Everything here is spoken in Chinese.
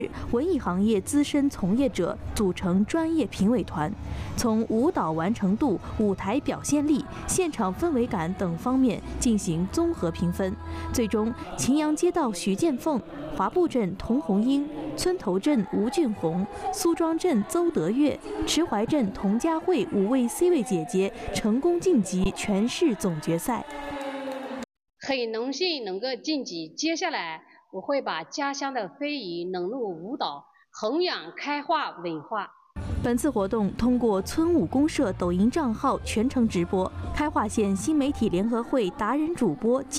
文艺行业资深从业者组成专业评委团，从舞蹈完成度、舞台表现力、现场氛围感等方面进行综合评分。最终，秦阳街道徐建凤、华埠镇童红英、村头镇吴俊宏、苏庄镇邹德月、池怀镇童佳慧5位 C 位姐姐成功晋级全市总决赛。 很荣幸能够晋级，接下来我会把家乡的非遗融入舞蹈，弘扬开化文化。 本次活动通过村舞公社抖音账号全程直播，开化县新媒体联合会达人主播